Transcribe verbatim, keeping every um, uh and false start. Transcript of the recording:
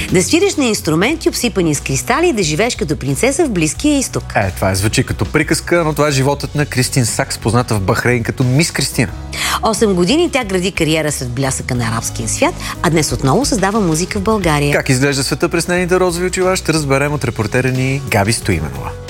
Да свириш на инструменти, обсипани с кристали и да живееш като принцеса в Близкия изток. Е, това е, звучи като приказка, но това е животът на Кристин Сакс, позната в Бахрейн като Мис Кристина. Осем години тя гради кариера сред блясъка на арабския свят, а днес отново създава музика в България. Как изглежда света през нейните розови очила, ще разберем от репортера ни Габи Стоименова.